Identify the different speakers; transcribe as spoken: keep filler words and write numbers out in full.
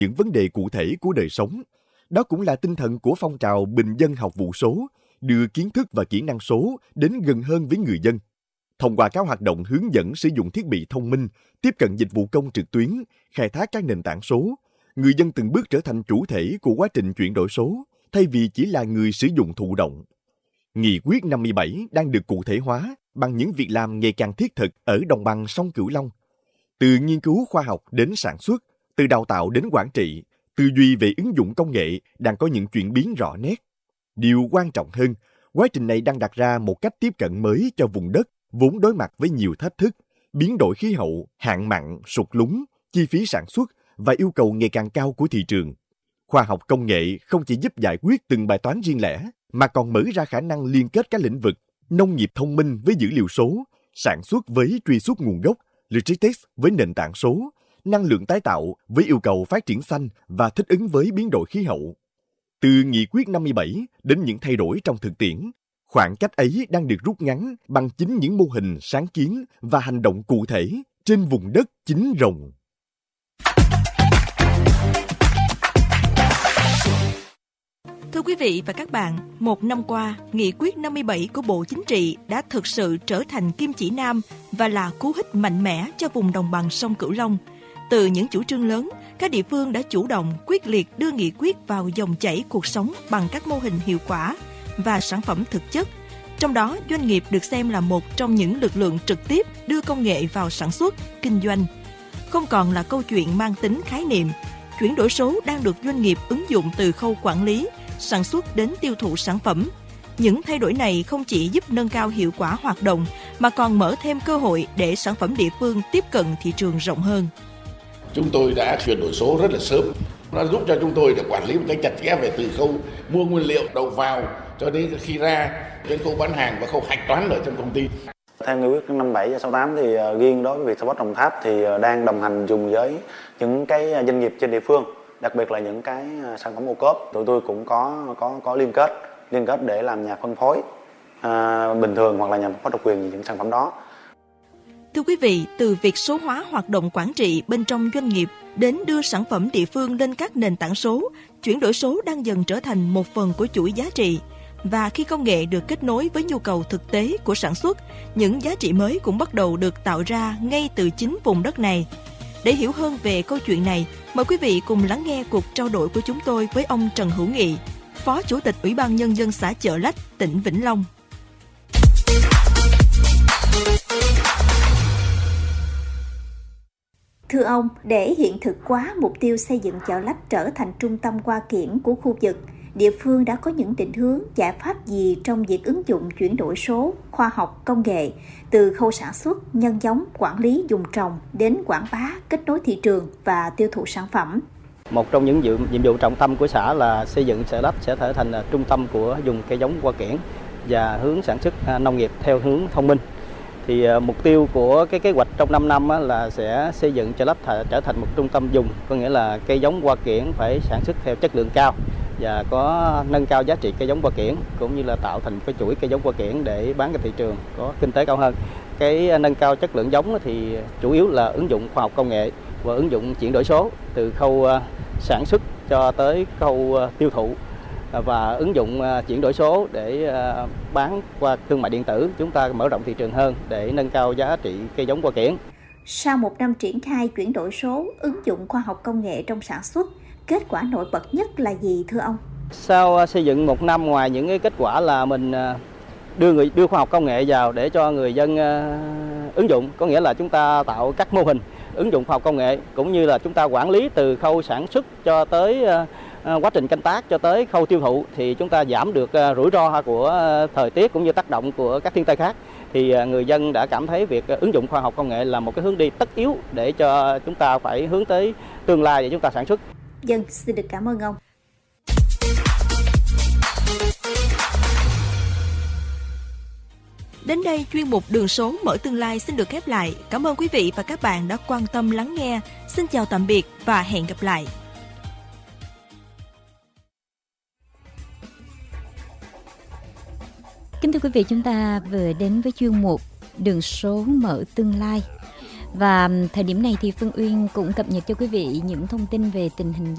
Speaker 1: những vấn đề cụ thể của đời sống. Đó cũng là tinh thần của phong trào bình dân học vụ số, đưa kiến thức và kỹ năng số đến gần hơn với người dân. Thông qua các hoạt động hướng dẫn sử dụng thiết bị thông minh, tiếp cận dịch vụ công trực tuyến, khai thác các nền tảng số, người dân từng bước trở thành chủ thể của quá trình chuyển đổi số, thay vì chỉ là người sử dụng thụ động. Nghị quyết năm mươi bảy đang được cụ thể hóa bằng những việc làm ngày càng thiết thực ở đồng bằng sông Cửu Long. Từ nghiên cứu khoa học đến sản xuất, từ đào tạo đến quản trị, tư duy về ứng dụng công nghệ đang có những chuyển biến rõ nét. Điều quan trọng hơn, quá trình này đang đặt ra một cách tiếp cận mới cho vùng đất vốn đối mặt với nhiều thách thức, biến đổi khí hậu, hạn mặn, sụt lún, chi phí sản xuất và yêu cầu ngày càng cao của thị trường. Khoa học công nghệ không chỉ giúp giải quyết từng bài toán riêng lẻ, mà còn mở ra khả năng liên kết các lĩnh vực, nông nghiệp thông minh với dữ liệu số, sản xuất với truy xuất nguồn gốc, logistics với nền tảng số, năng lượng tái tạo với yêu cầu phát triển xanh và thích ứng với biến đổi khí hậu. Từ Nghị quyết năm mươi bảy đến những thay đổi trong thực tiễn, khoảng cách ấy đang được rút ngắn bằng chính những mô hình sáng kiến và hành động cụ thể trên vùng đất chính rồng.
Speaker 2: Thưa quý vị và các bạn, một năm qua, Nghị quyết năm mươi bảy của Bộ Chính trị đã thực sự trở thành kim chỉ nam và là cú hích mạnh mẽ cho vùng đồng bằng sông Cửu Long. Từ những chủ trương lớn, các địa phương đã chủ động, quyết liệt đưa nghị quyết vào dòng chảy cuộc sống bằng các mô hình hiệu quả và sản phẩm thực chất. Trong đó, doanh nghiệp được xem là một trong những lực lượng trực tiếp đưa công nghệ vào sản xuất, kinh doanh. Không còn là câu chuyện mang tính khái niệm, chuyển đổi số đang được doanh nghiệp ứng dụng từ khâu quản lý, sản xuất đến tiêu thụ sản phẩm. Những thay đổi này không chỉ giúp nâng cao hiệu quả hoạt động, mà còn mở thêm cơ hội để sản phẩm địa phương tiếp cận thị trường rộng hơn.
Speaker 3: Chúng tôi đã chuyển đổi số rất là sớm. Nó giúp cho chúng tôi được quản lý một cách chặt chẽ về từ khâu mua nguyên liệu đầu vào cho đến khi ra, đến khâu bán hàng và khâu hạch toán ở trong công ty.
Speaker 4: Theo nghị quyết năm mươi bảy và sáu mươi tám thì riêng đối với Viettelbot Đồng Tháp thì đang đồng hành dùng với những cái doanh nghiệp trên địa phương, đặc biệt là những cái sản phẩm ô cốp. Tụi tôi cũng có có có liên kết liên kết để làm nhà phân phối à, bình thường hoặc là nhà phân phối độc quyền những sản phẩm đó.
Speaker 2: Thưa quý vị, từ việc số hóa hoạt động quản trị bên trong doanh nghiệp đến đưa sản phẩm địa phương lên các nền tảng số, chuyển đổi số đang dần trở thành một phần của chuỗi giá trị. Và khi công nghệ được kết nối với nhu cầu thực tế của sản xuất, những giá trị mới cũng bắt đầu được tạo ra ngay từ chính vùng đất này. Để hiểu hơn về câu chuyện này, mời quý vị cùng lắng nghe cuộc trao đổi của chúng tôi với ông Trần Hữu Nghị, Phó Chủ tịch Ủy ban Nhân dân xã Chợ Lách, tỉnh Vĩnh Long.
Speaker 5: Thưa ông, để hiện thực hóa mục tiêu xây dựng Chợ Lách trở thành trung tâm hoa kiển của khu vực, địa phương đã có những định hướng, giải pháp gì trong việc ứng dụng chuyển đổi số, khoa học, công nghệ, từ khâu sản xuất, nhân giống, quản lý vùng trồng đến quảng bá, kết nối thị trường và tiêu thụ sản phẩm?
Speaker 6: Một trong những nhiệm vụ trọng tâm của xã là xây dựng Chợ Lách sẽ trở thành trung tâm của vùng cây giống hoa kiển và hướng sản xuất nông nghiệp theo hướng thông minh. Thì mục tiêu của cái kế hoạch trong năm năm là sẽ xây dựng Chợ Lách trở thành một trung tâm vùng, có nghĩa là cây giống hoa kiển phải sản xuất theo chất lượng cao và có nâng cao giá trị cây giống hoa kiển, cũng như là tạo thành cái chuỗi cây giống hoa kiển để bán ra thị trường có kinh tế cao hơn. Cái nâng cao chất lượng giống thì chủ yếu là ứng dụng khoa học công nghệ và ứng dụng chuyển đổi số từ khâu sản xuất cho tới khâu tiêu thụ, và ứng dụng chuyển đổi số để bán qua thương mại điện tử, chúng ta mở rộng thị trường hơn để nâng cao giá trị cây giống hoa kiển.
Speaker 5: Sau một năm triển khai chuyển đổi số, ứng dụng khoa học công nghệ trong sản xuất, kết quả nổi bật nhất là gì thưa ông?
Speaker 6: Sau xây dựng một năm, ngoài những cái kết quả là mình đưa người đưa khoa học công nghệ vào để cho người dân ứng dụng, có nghĩa là chúng ta tạo các mô hình ứng dụng khoa học công nghệ, cũng như là chúng ta quản lý từ khâu sản xuất cho tới quá trình canh tác cho tới khâu tiêu thụ, thì chúng ta giảm được rủi ro của thời tiết cũng như tác động của các thiên tai khác. Thì người dân đã cảm thấy việc ứng dụng khoa học công nghệ là một cái hướng đi tất yếu để cho chúng ta phải hướng tới tương lai để chúng ta sản xuất.
Speaker 5: Dân xin được cảm ơn ông.
Speaker 2: Đến đây, chuyên mục Đường số mở tương lai xin được khép lại. Cảm ơn quý vị và các bạn đã quan tâm lắng nghe. Xin chào tạm biệt và hẹn gặp lại.
Speaker 7: Kính thưa quý vị, chúng ta vừa đến với chuyên mục Đường số mở tương lai. Và thời điểm này thì Phương Uyên cũng cập nhật cho quý vị những thông tin về tình hình